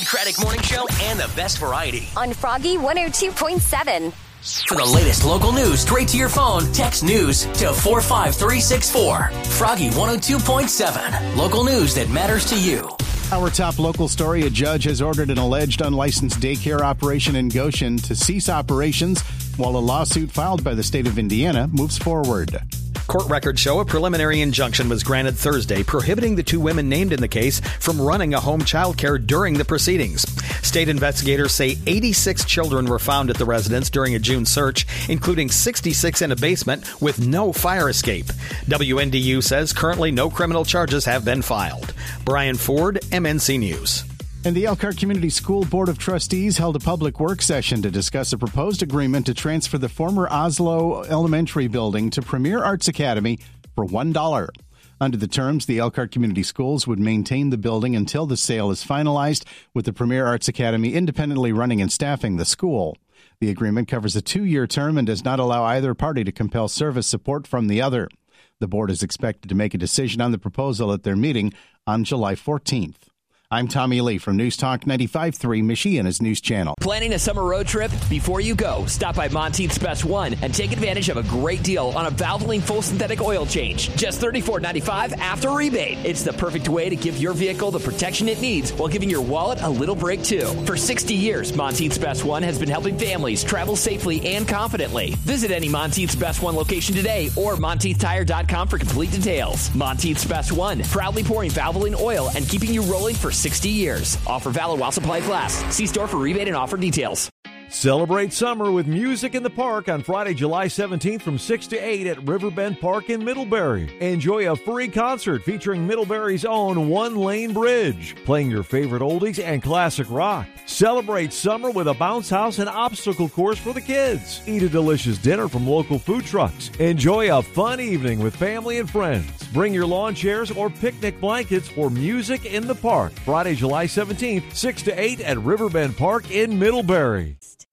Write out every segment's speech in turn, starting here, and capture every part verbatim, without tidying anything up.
Craddock Morning Show and the best variety. On Froggy one oh two point seven. For the latest local news straight to your phone, text news to four five three six four. Froggy one oh two point seven. Local news that matters to you. Our top local story, a judge has ordered an alleged unlicensed daycare operation in Goshen to cease operations while a lawsuit filed by the state of Indiana moves forward. Court records show a preliminary injunction was granted Thursday prohibiting the two women named in the case from running a home child care during the proceedings. State investigators say eighty-six children were found at the residence during a June search, including sixty-six in a basement with no fire escape. W N D U says currently no criminal charges have been filed. Brian Ford, M N C News. And the Elkhart Community School Board of Trustees held a public work session to discuss a proposed agreement to transfer the former Oslo Elementary building to Premier Arts Academy for one dollar. Under the terms, the Elkhart Community Schools would maintain the building until the sale is finalized, with the Premier Arts Academy independently running and staffing the school. The agreement covers a two-year term and does not allow either party to compel service support from the other. The board is expected to make a decision on the proposal at their meeting on July fourteenth. I'm Tommy Lee from News Talk ninety-five point three, Michiana's news channel. Planning a summer road trip? Before you go, stop by Monteith's Best One and take advantage of a great deal on a Valvoline full synthetic oil change. Just thirty-four ninety-five after rebate. It's the perfect way to give your vehicle the protection it needs while giving your wallet a little break, too. For sixty years, Monteith's Best One has been helping families travel safely and confidently. Visit any Monteith's Best One location today or Monteith Tire dot com for complete details. Monteith's Best One, proudly pouring Valvoline oil and keeping you rolling for sixty years. Offer valid while supplies last. See store for rebate and offer details. Celebrate summer with music in the park on Friday, July seventeenth from six to eight at Riverbend Park in Middlebury. Enjoy a free concert featuring Middlebury's own One Lane Bridge, playing your favorite oldies and classic rock. Celebrate summer with a bounce house and obstacle course for the kids. Eat a delicious dinner from local food trucks. Enjoy a fun evening with family and friends. Bring your lawn chairs or picnic blankets for music in the park. Friday, July seventeenth, six to eight at Riverbend Park in Middlebury.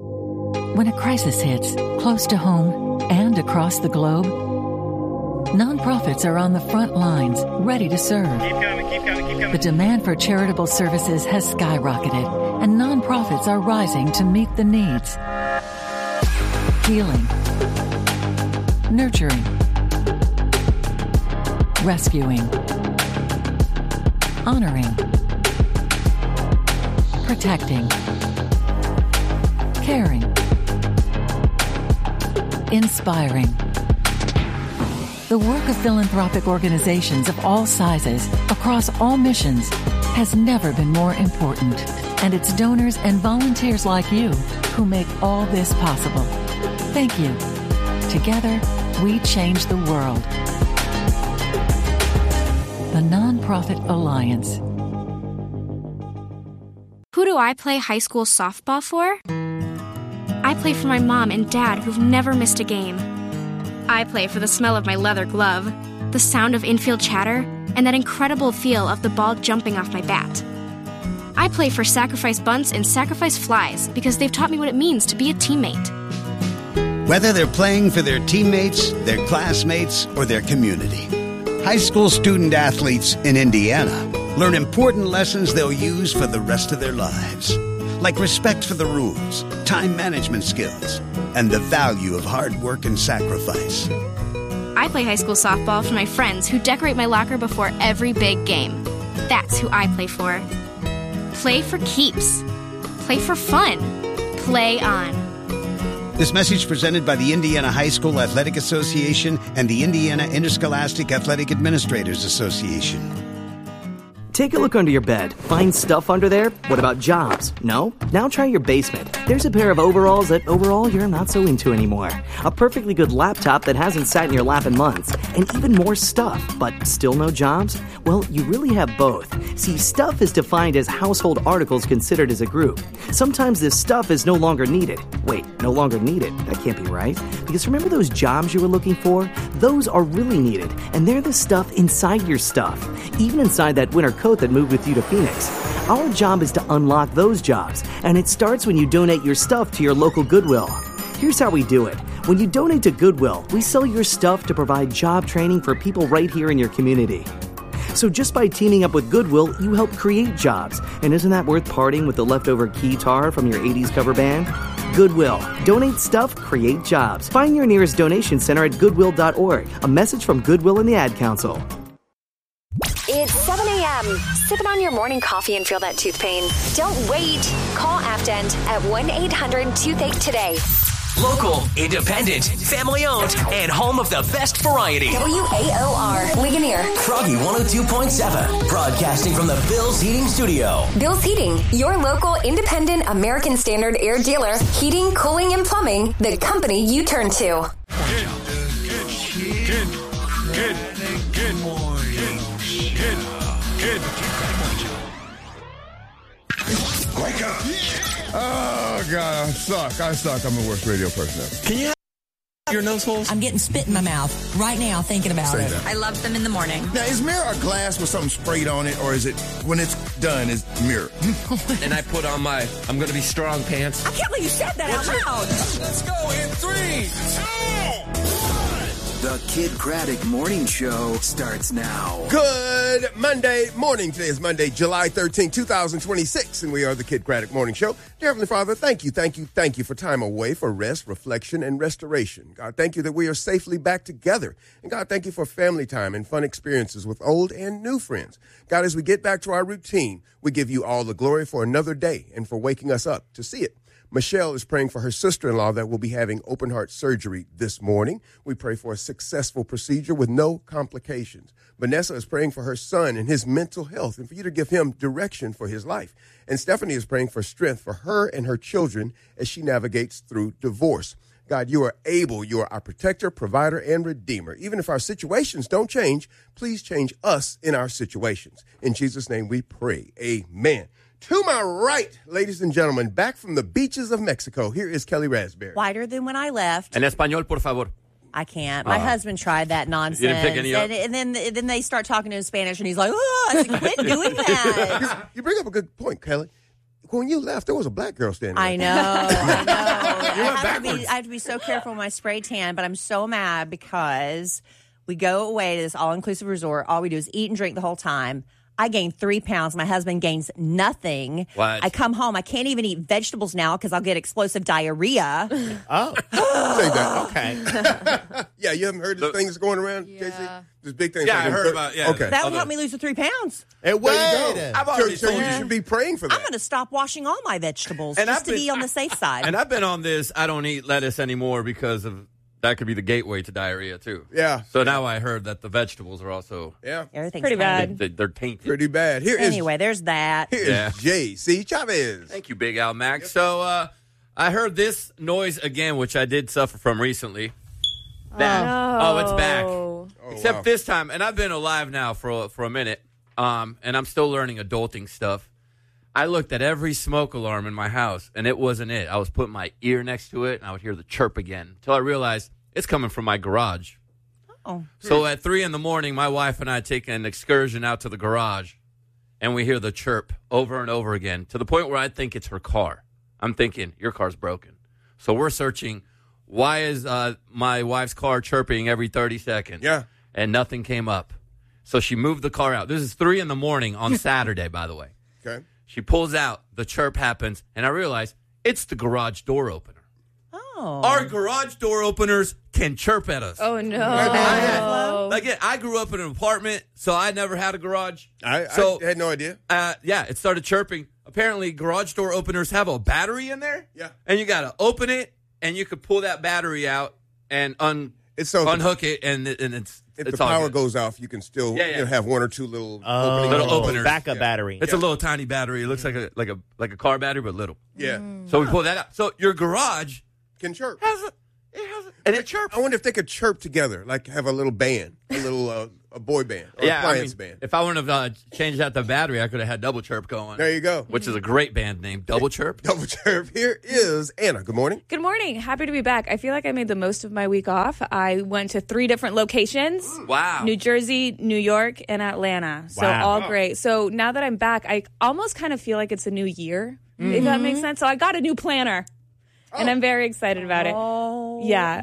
When a crisis hits, close to home and across the globe, nonprofits are on the front lines, ready to serve. Keep coming, keep coming, keep coming. The demand for charitable services has skyrocketed, and nonprofits are rising to meet the needs. Healing, nurturing, rescuing, honoring, protecting, caring, inspiring. The work of philanthropic organizations of all sizes, across all missions, has never been more important. And it's donors and volunteers like you who make all this possible. Thank you. Together, we change the world. The Nonprofit Alliance. Who do I play high school softball for? I play for my mom and dad who've never missed a game. I play for the smell of my leather glove, the sound of infield chatter, and that incredible feel of the ball jumping off my bat. I play for sacrifice bunts and sacrifice flies because they've taught me what it means to be a teammate. Whether they're playing for their teammates, their classmates, or their community, high school student athletes in Indiana learn important lessons they'll use for the rest of their lives, like respect for the rules, time management skills, and the value of hard work and sacrifice. I play high school softball for my friends who decorate my locker before every big game. That's who I play for. Play for keeps. Play for fun. Play on. This message presented by the Indiana High School Athletic Association and the Indiana Interscholastic Athletic Administrators Association. Take a look under your bed. Find stuff under there? What about jobs? No? Now try your basement. There's a pair of overalls that overall you're not so into anymore. A perfectly good laptop that hasn't sat in your lap in months. And even more stuff, but still no jobs? Well, you really have both. See, stuff is defined as household articles considered as a group. Sometimes this stuff is no longer needed. Wait, no longer needed? That can't be right. Because remember those jobs you were looking for? Those are really needed. And they're the stuff inside your stuff. Even inside that winter coat that moved with you to Phoenix. Our job is to unlock those jobs, and it starts when you donate your stuff to your local Goodwill. Here's how we do it. When you donate to Goodwill, we sell your stuff to provide job training for people right here in your community. So just by teaming up with Goodwill, you help create jobs. And isn't that worth parting with the leftover guitar from your eighties cover band? Goodwill. Donate stuff, create jobs. Find your nearest donation center at goodwill dot org. A message from Goodwill and the Ad Council. It's seven a.m. Sipping on your morning coffee and feel that tooth pain. Don't wait. Call Afdent at one eight hundred toothache today. Local, independent, family-owned, and home of the best variety. W A O R, Ligonier. Froggy one oh two point seven, broadcasting from the Bill's Heating Studio. Bill's Heating, your local independent American Standard air dealer. Heating, cooling, and plumbing, the company you turn to. Good, good, good, good, good morning. Good, good, good. Wake up. Oh, God, I suck. I suck. I'm the worst radio person ever. Can you have your nose holes? I'm getting spit in my mouth right now thinking about Say it. that. I love them in the morning. Now, is mirror a glass with something sprayed on it, or is it, when it's done, is mirror? And I put on my I'm going to be strong pants. I can't believe you said that out loud. Let's go in three, two, one. The Kid Craddock Morning Show starts now. Good Monday morning. Today is Monday, July thirteenth, twenty twenty-six, and we are the Kid Craddock Morning Show. Dear Heavenly Father, thank you, thank you, thank you for time away, for rest, reflection, and restoration. God, thank you that we are safely back together. And God, thank you for family time and fun experiences with old and new friends. God, as we get back to our routine, we give you all the glory for another day and for waking us up to see it. Michelle is praying for her sister-in-law that will be having open heart surgery this morning. We pray for a successful procedure with no complications. Vanessa is praying for her son and his mental health and for you to give him direction for his life. And Stephanie is praying for strength for her and her children as she navigates through divorce. God, you are able. You are our protector, provider, and redeemer. Even if our situations don't change, please change us in our situations. In Jesus' name we pray. Amen. To my right, ladies and gentlemen, back from the beaches of Mexico, here is Kelly Raspberry. Whiter than when I left. En español, por favor. I can't. My uh, husband tried that nonsense. You didn't pick any up? And, and then then they start talking in Spanish, and he's like, oh, I said, quit doing that. You bring up a good point, Kelly. When you left, there was a black girl standing there. I know. I know. I, have to be, I have to be so careful with my spray tan, but I'm so mad because we go away to this all-inclusive resort. All we do is eat and drink the whole time. I gained three pounds. My husband gains nothing. What? I come home. I can't even eat vegetables now because I'll get explosive diarrhea. Oh. Say that. Okay. Yeah, you haven't heard this thing that's going around, yeah. J C? This big thing. Yeah, I heard about it. Yeah. Okay. That would help me lose the three pounds. And there you go. I've already so, so you should be praying for that. I'm going to stop washing all my vegetables and just I've to been, be on the safe side. And I've been on this, I don't eat lettuce anymore because of that could be the gateway to diarrhea, too. Yeah. So now I heard that the vegetables are also... Yeah. Everything's pretty bad. They, they're tainted. Pretty bad. Here anyway, is, there's that. Here yeah. is J C Chavez. Thank you, Big Al Max. Yep. So uh, I heard this noise again, which I did suffer from recently. That, oh, oh, it's back. Oh, Except wow. this time, and I've been alive now for, for a minute, um, and I'm still learning adulting stuff. I looked at every smoke alarm in my house, and it wasn't it. I was putting my ear next to it, and I would hear the chirp again until I realized it's coming from my garage. Oh. So at three in the morning, my wife and I take an excursion out to the garage, and we hear the chirp over and over again to the point where I think it's her car. I'm thinking, your car's broken. So we're searching, why is uh, my wife's car chirping every thirty seconds? Yeah. And nothing came up. So she moved the car out. This is three in the morning on Saturday, by the way. Okay. She pulls out, the chirp happens, and I realize it's the garage door opener. Oh. Our garage door openers can chirp at us. Oh, no. I had, like, I grew up in an apartment, so I never had a garage. I, so, I had no idea. Uh, yeah, it started chirping. Apparently, garage door openers have a battery in there. Yeah. And you got to open it, and you could pull that battery out and un, it's so unhook it, and, and it's If it's the all power good. goes off, you can still Yeah, yeah. You know, have one or two little Oh, opening little openers. Backup Yeah. battery. It's Yeah. a little tiny battery. It looks like a like a like a car battery, but little. Yeah. So we pull that out. So your garage Can chirp. has a, it has a, and it chirps. I wonder if they could chirp together, like have a little band, a little uh, a boy band, or Yeah, a appliance I mean, band. if I wouldn't have uh, changed out the battery, I could have had Double Chirp going. There you go. Which is a great band name, Double Chirp. Double chirp. Here is Anna. Good morning. Good morning. Happy to be back. I feel like I made the most of my week off. I went to three different locations. Wow. New Jersey, New York, and Atlanta. So Wow. all great. So now that I'm back, I almost kind of feel like it's a new year, if that makes sense. So I got a new planner, and I'm very excited about it. Oh, Yeah. Anna.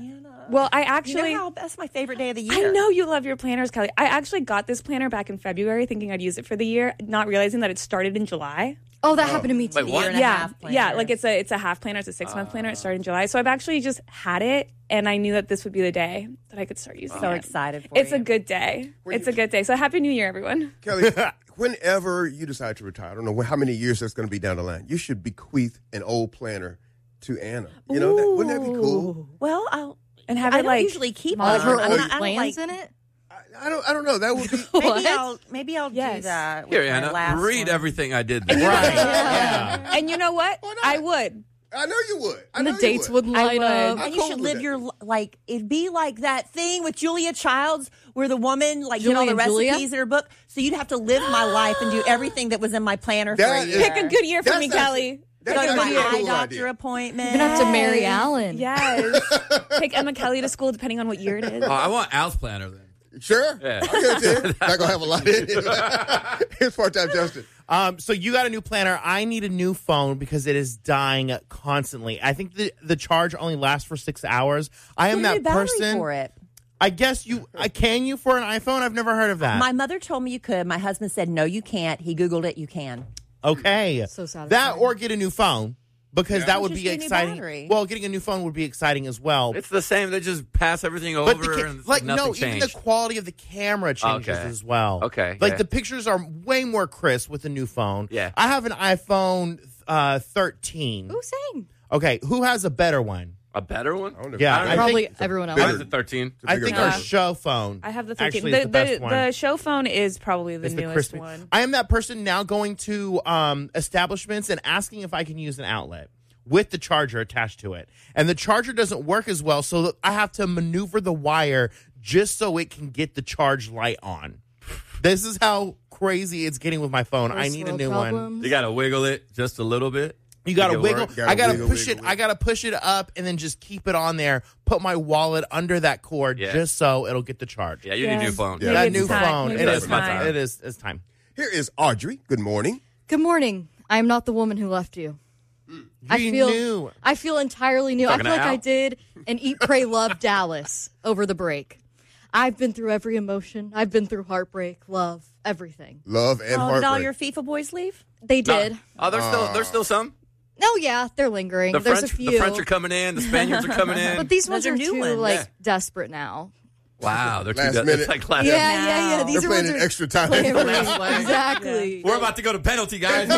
Well, I actually. You know how, that's my favorite day of the year. I know you love your planners, Kelly. I actually got this planner back in February thinking I'd use it for the year, not realizing that it started in July. Oh, that oh. happened to me too. Wait, what? Year and a yeah, half planner. yeah, like it's a it's a half planner. It's a six month uh, planner. It started in July, so I've actually just had it, and I knew that this would be the day that I could start using. So it. excited for it's you. a good day. When it's you, a good day. So happy New Year, everyone. Kelly, whenever you decide to retire, I don't know how many years that's going to be down the line. You should bequeath an old planner to Anna. You know, that, wouldn't that be cool? Well, I'll and have I it don't like usually keep all of her I'm old not- I don't plans like- in it. I don't. I don't know. That would be. Maybe I'll maybe I'll Yes. do that. with Here, my Anna, last read one. everything I did there. Right. Yeah. And you know what? I would. I know you would. I And know the you dates would, would. line would. up. I'm And you cool should with live that. your li- like it'd be like that thing with Julia Childs where the woman like did all Julia the and Julia? recipes in her book. So you'd have to live my life and do everything that was in my planner for That a is- year. Pick a good year for That's me, actually- Kelly. Go That's to my actually a eye cool doctor idea. appointment. You're gonna have to marry Alan. Yes. Take Emma Kelly to school, depending on what year it is. Oh, I want Al's planner then. Sure. Yeah. I'll give it to you. Not gonna have a lot in it. Here's part-time Justin. Um, so you got a new planner. I need a new phone because it is dying constantly. I think the the charge only lasts for six hours. I am You that need a battery person. for it. I guess you. I can you for an iPhone? I've never heard of that. My mother told me you could. My husband said no, you can't. He Googled it. You can. Okay. So satisfying. That or get a new phone because Yeah. that Or would just be get a new exciting. battery. Well, getting a new phone would be exciting as well. It's the same. They just pass everything over But the ca- and like nothing no, changed. even the quality of the camera changes Okay. as well. Okay, like yeah. the pictures are way more crisp with the new phone. Yeah. I have an iPhone uh, thirteen. Ooh, same. Okay, who has a better one? A better one? I don't know. Yeah, I don't I know. Probably think- everyone else. Mine is a thirteen. I think Yeah. our show phone. I have the thirteen. Actually The, is the, best the, one. the show phone is probably the It's the newest crispy- one. I am that person now going to um, establishments and asking if I can use an outlet with the charger attached to it. And the charger doesn't work as well, so that I have to maneuver the wire just so it can get the charge light on. This is how crazy it's getting with my phone. I First need a world new one. problems. You got to wiggle it just a little bit. You gotta Make it wiggle. work. Gotta I gotta wiggle, push wiggle, it. I gotta push it up and then just keep it on there. Put my wallet under that cord Yeah. just so it'll get the charge. Yeah, you need a new phone. Yeah. That Maybe new it's time. phone. Maybe It it's is. time. It is. It's time. Here is Audrey. Good morning. Good morning. I am not the woman who left you. I You feel knew. I feel entirely new. Talking I feel to like Al? I did an Eat, Pray, Love Dallas over the break. I've been through every emotion. I've been through heartbreak, love, everything. Love and Oh, did heartbreak. all your FIFA boys leave? They did. Oh, there's still there's still some. Oh yeah, they're lingering. The There's French, a few. the French are coming in. The Spaniards are coming in. But these Those ones are are new too ones. like Yeah. desperate now. Wow, they're too Last good. minute. It's like last Yeah, minute. yeah, yeah. These They're are playing ones in are extra time. playing For really- last play. Exactly. We're about to go to penalty, guys.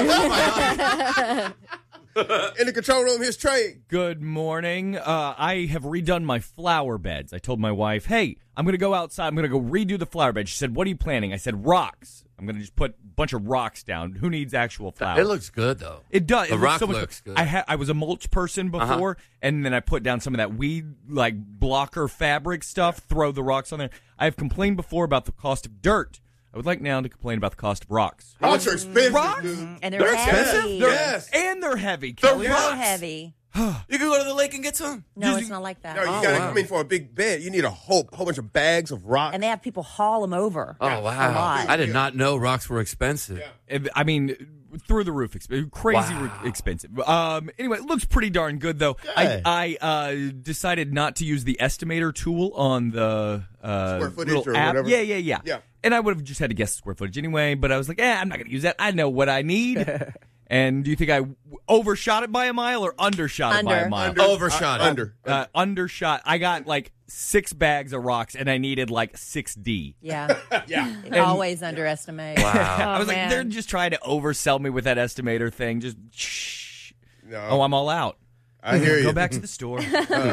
In the control room, here's Trey. Good morning. Uh, I have redone my flower beds. I told my wife, hey, I'm going to go outside. I'm going to go redo the flower bed. She said, what are you planning? I said, rocks. I'm going to just put a bunch of rocks down. Who needs actual flowers? It looks good though. It does. The it looks rock so much looks good. I ha- I was a mulch person before, and then I put down some of that weed like blocker fabric stuff. Throw the rocks on there. I have complained before about the cost of dirt. I would like now to complain about the cost of rocks. Rocks are expensive, Rocks? dude. And they're, They're heavy. expensive. They're- Yes. and they're heavy. They're Kelly. So rocks. heavy. You can go to the lake and get some. No, it's not like that. No, you Oh, gotta wow. come in for a big bed. You need a whole whole bunch of bags of rocks. And they have people haul them over. Oh A wow! lot. I did not know rocks were expensive. I mean, through the roof, exp- crazy Wow. re- expensive. Um, anyway, it looks pretty darn good though. I, I uh, decided not to use the estimator tool on the uh, Square footage little or app. whatever? Yeah, yeah, yeah, Yeah. And I would have just had to guess the square footage anyway. But I was like, eh, I'm not going to use that. I know what I need. And do you think I w- overshot it by a mile or undershot it by a Under. mile? Under. Overshot Uh, it. under. Uh, undershot. I got like six bags of rocks, and I needed like six D. Yeah. Yeah. It always underestimate. Wow. I was like, man. they're just trying to oversell me with that estimator thing. Just shh. No. Oh, I'm all out. I hear you. Go back to the store.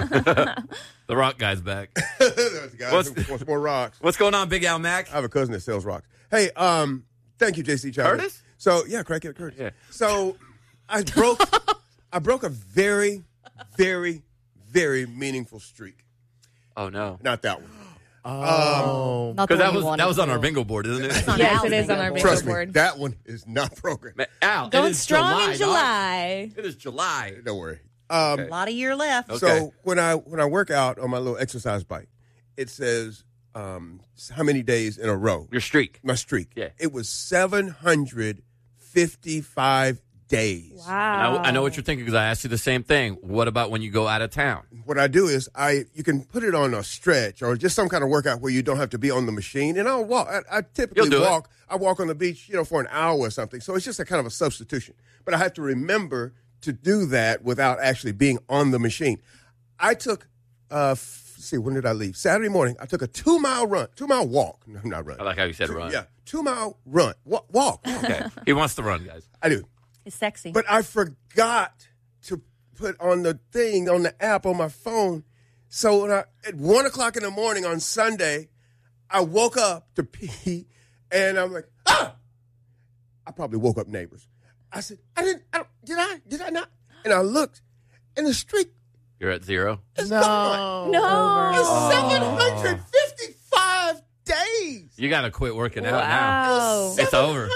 The rock guy's back. Those guys What's- who wants more rocks. What's going on, Big Al Mac? I have a cousin that sells rocks. Hey, um, thank you, J C Childs. Curtis? So yeah, Crackhead Curtis. Yeah. So I broke, I broke a very, very, very meaningful streak. Oh no! Not that one. Oh, Not the Because that one you was wanted that was on to. our bingo board, isn't it? Yes, it is on our bingo Trust me, board. that one is not programmed. Man, Al, Going it is strong July, in dog. July. It is July. Don't worry. Um, A lot of year left. Okay. So when I when I work out on my little exercise bike, it says um, how many days in a row. Your streak. My streak. Yeah. It was seven hundred fifty-five days. Wow. I, I know what you're thinking because I asked you the same thing. What about when you go out of town? What I do is I you can put it on a stretch or just some kind of workout where you don't have to be on the machine. And I'll walk. I, I typically You'll do walk. it. I walk on the beach, you know, for an hour or something. So it's just a kind of a substitution. But I have to remember to do that without actually being on the machine. I took, uh, f- let's see, when did I leave? Saturday morning. I took a two mile run, two mile walk. No, I'm not running. I like how you said Two- run. Yeah, two mile run. Wa- walk. Okay. He wants to run, guys. I do. It's sexy. But I forgot to put on the thing on the app on my phone. So when I, at one o'clock in the morning on Sunday, I woke up to pee, and I'm like, ah! I probably woke up neighbors. I said, I didn't. I don't, did I? Did I not? And I looked, and the streak You're at zero? is No. gone. No. It's Oh. seven hundred fifty-five days. You got to quit working out Wow. now. It's over.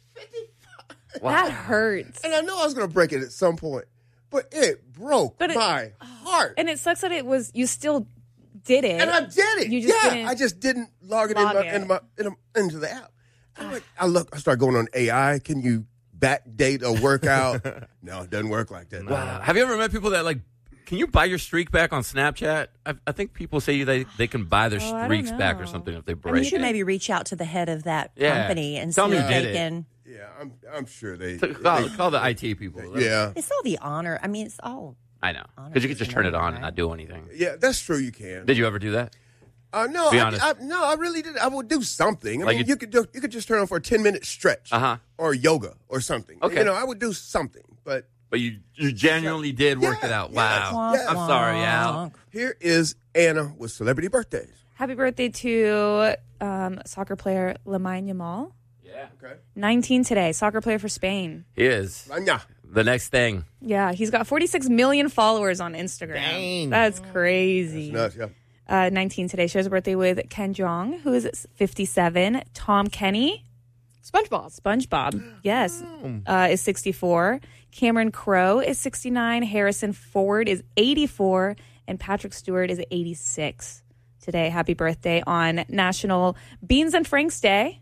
Wow. That hurts. And I know I was going to break it at some point, but it broke But it- my heart. And it sucks that it was, you still did it. And I did it. You just yeah, didn't I just didn't log it, log in my, it. into, my, into, into the app. I'm like, I look. I start going on A I. Can you backdate a workout? No, it doesn't work like that. Wow. Have you ever met people that like, can you buy your streak back on Snapchat? I, I think people say they, they can buy their Oh, I don't streaks back or know. something if they I mean, break you should it. maybe reach out to the head of that Yeah. company and Tell see me if who did they it. can. Yeah, I'm. I'm sure they. Call, they- call the I T people. Yeah. It's all the honor. I mean, it's all. I know. Because you could just turn it on and not do anything. Yeah, that's true. You can. Did you ever do that? Uh, no, Be I, honest. I, no, I really did. I would do something. I Like mean, you- you could do, you could just turn on for a ten minute stretch, Uh-huh. or yoga, or something. Okay. You know, I would do something, but But you you genuinely did work it out. Wow. yes. I'm sorry, Al. Here is Anna with celebrity birthdays. Happy birthday to um, soccer player Lamine Yamal. Yeah. Okay. nineteen today. Soccer player for Spain. He is. Yeah. The next thing. Yeah, he's got forty-six million followers on Instagram. Dang. That's crazy. Nuts, yeah. Uh, nineteen today. Shares a birthday with Ken Jeong, who is fifty-seven. Tom Kenny. SpongeBob. SpongeBob, yes, uh, is sixty-four. Cameron Crowe is sixty-nine. Harrison Ford is eighty-four. And Patrick Stewart is eighty-six today. Happy birthday on National Beans and Franks Day.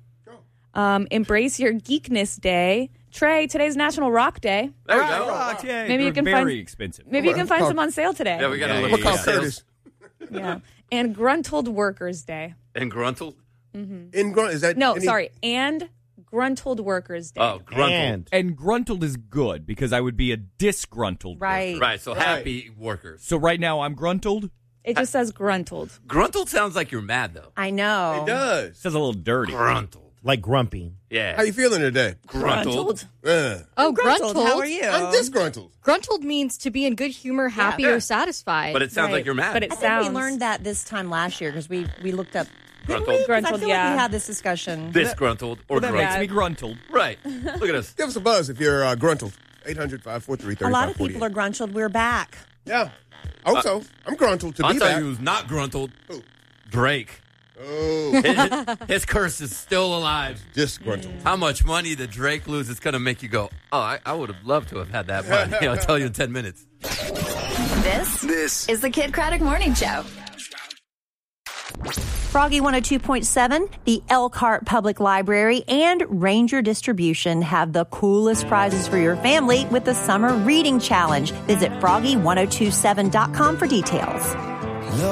Um, Embrace Your Geekness Day. Trey, today's National Rock Day. There we go. Rocks, yeah. Maybe you They're can very find- expensive. Maybe you can find Call- some on sale today. Yeah, we got to Yeah, look yeah, at Call yeah. sales. Curtis. Yeah. And Gruntled Workers Day. And Gruntle? In Grunt, is that No, any- sorry. And Gruntled Workers Day. Oh, Gruntle. And And gruntled is good because I would be a disgruntled. Right. Right, so happy workers. So right now I'm gruntled. It just says Gruntled. Gruntled sounds like you're mad, though. I know. It does. Sounds a little dirty. Gruntled. like grumpy. Yeah. How you feeling today? Gruntled. Uh, Oh, Gruntled, gruntled. how are you? I'm disgruntled. Gruntled means to be in good humor, happy, Yeah. or satisfied. But it sounds like Right. you're mad. But it I think sounds. we learned that this time last year because we, we looked up. Gruntled. 'Cause I Gruntled, feel yeah. like we had this discussion. Disgruntled or Well, that gruntled. makes me gruntled. Right. Look at us. Give us a buzz if you're uh, gruntled. eight hundred, five four three, A three five lot of four eight. people are gruntled. We're back. Yeah. I hope so. I'm gruntled to I'll be tell back. you who's not gruntled. Who? Drake. Oh, His, his curse is still alive. disgruntled. How much money did Drake lose? It's going to make you go, oh, I, I would have loved to have had that money. I'll tell you in ten minutes. This, This is the Kid Craddock Morning Show. Froggy one oh two point seven, the Elkhart Public Library, and Ranger Distribution have the coolest prizes for your family with the Summer Reading Challenge. Visit froggy ten twenty-seven dot com for details.